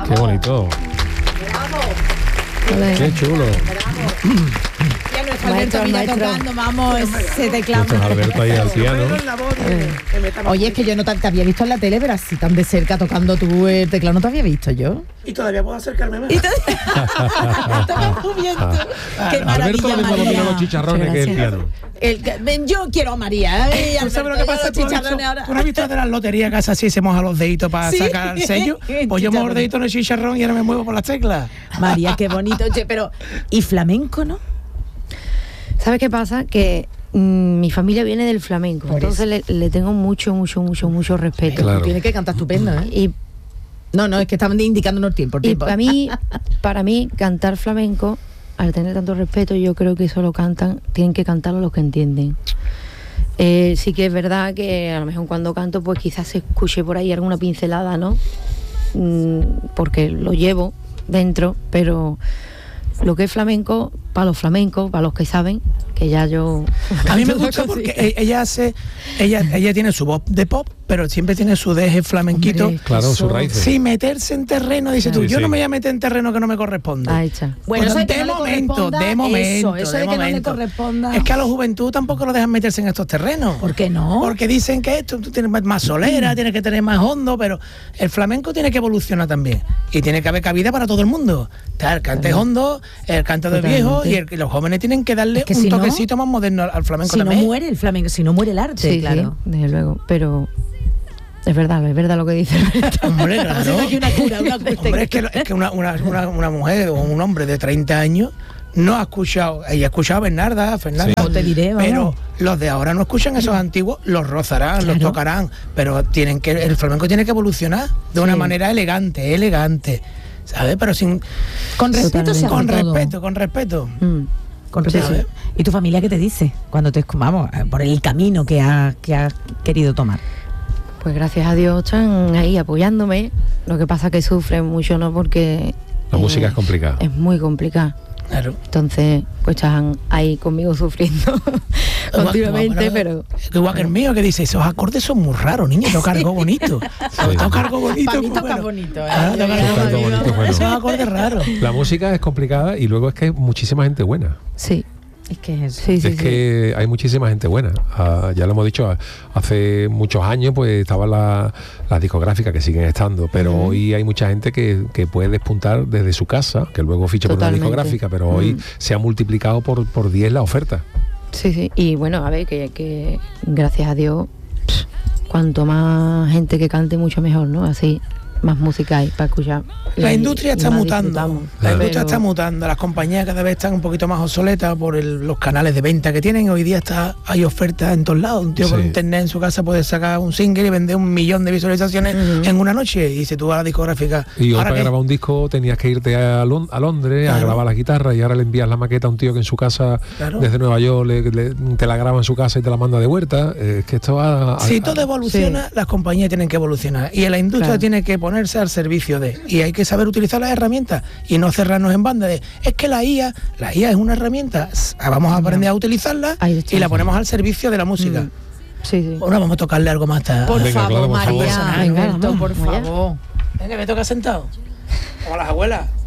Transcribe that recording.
Qué bonito. Qué chulo. Ya nuestro Alberto mira tocando, vamos, ese teclado. Nuestro Alberto ahí al piano. Oye, es que yo no te había visto en la tele, pero así tan de cerca tocando tú el teclado no te había visto yo. Y todavía puedo acercarme más. Qué Alberto maravilla, le María. domina los chicharrones que es el piano. Yo quiero a María. ¿Tú sabes lo que pasa? Los chicharrones ahora. ¿Tú no has visto de las loterías que así se moja los deditos para Sí. sacar el sello? Pues yo mojo los deditos en el chicharrón y ahora me muevo por las teclas. María, qué bonito. Oye, pero ¿y flamenco, no? ¿Sabes qué pasa? Que mi familia viene del flamenco, Por entonces le tengo mucho respeto. Claro. Tiene que cantar estupendo, ¿eh? Y No, es que estaban indicándonos el tiempo. para mí cantar flamenco, al tener tanto respeto, yo creo que solo tienen que cantarlo los que entienden. Sí que es verdad que a lo mejor cuando canto pues quizás se escuche por ahí alguna pincelada, ¿no? Porque lo llevo dentro, pero lo que es flamenco, para los flamencos, para los que saben, que ya yo... A mí me gusta porque ella tiene su voz de pop, pero siempre tiene su deje flamenquito. Hombre, Claro, sus raíces. Sin meterse en terreno, dice tú, Sí, yo sí. no me voy a meter en terreno que no me corresponde. Ahí está. Bueno, eso de que de no le momento, corresponda, de momento. eso de de que no le momento. corresponda. Es que a la juventud tampoco lo dejan meterse en estos terrenos. ¿Por qué no? Porque dicen que esto tú tienes más solera, tienes que tener más hondo, pero el flamenco tiene que evolucionar también. Y tiene que haber cabida para todo el mundo. Está el cante hondo, el cante de viejo, y los jóvenes tienen que darle Es que un si no, toquecito más moderno al flamenco Si no también. muere el flamenco, si no muere el arte, Sí, claro. sí, desde luego, pero es verdad lo que dice Alberto. Hombre, claro. Aquí una cura. Hombre, es que una mujer o un hombre de 30 años no ha escuchado, ella ha escuchado a Fernanda, Sí. No te diré, vamos. pero los de ahora no escuchan esos antiguos, los rozarán, Claro. los tocarán, pero el flamenco tiene que evolucionar de una manera elegante, ¿sabes? Pero sin Con respeto se hace con todo. respeto. Con respeto. Sí. ¿Y tu familia qué te dice cuando te vamos por el camino que has querido tomar? Pues gracias a Dios están ahí apoyándome. Lo que pasa que sufren mucho, ¿no? Porque La música es complicada. es muy complicada. Claro. Entonces, pues están ahí conmigo sufriendo continuamente, pero Es que igual que el mío, que dice, esos acordes son muy raros, niño, toca algo bonito. Toca algo bonito. Para mí pues, toca bueno. bonito, ¿eh? Ah, toca Toca algo bonito, bueno. Esos acordes raros. La música es complicada y luego es que hay muchísima gente buena. sí, Es que es eso. sí, sí. Es que hay muchísima gente buena. Ya lo hemos dicho, hace muchos años pues estaban las discográficas que siguen estando, pero hoy hay mucha gente que puede despuntar desde su casa, que luego ficha por una Totalmente. discográfica, pero hoy se ha multiplicado por 10 la oferta. Sí. Y bueno, a ver, que gracias a Dios, cuanto más gente que cante, mucho mejor, ¿no? Así, más música hay para escuchar. La Y- industria y está más mutando. disfrutamos. La industria Pero- está mutando. Las compañías cada vez están un poquito más obsoletas por los canales de venta que tienen. Hoy día hay ofertas en todos lados. Un tío por Sí. internet en su casa puede sacar un single y vender 1 millón de visualizaciones en una noche. Y si tú vas a la discográfica. Y hoy ¿ahora para qué? grabar un disco tenías que irte a Londres a Claro. grabar la guitarra y ahora le envías la maqueta a un tío que en su casa, Claro. desde Nueva York, te la graba en su casa y te la manda de vuelta. Es que esto va... Si todo evoluciona, las compañías tienen que evolucionar. Y la industria Claro. tiene que ponerse al servicio de. Y hay que saber utilizar las herramientas y no cerrarnos en banda de. Es que la IA es una herramienta. Vamos a aprender a utilizarla Ahí está. y la ponemos al servicio de la música. Sí. Bueno, vamos a tocarle algo más tarde. Por Venga, favor, claro, por favor. María, Venga, Alberto, vamos, por vamos allá. favor. Venga, me toca sentado. Como las abuelas.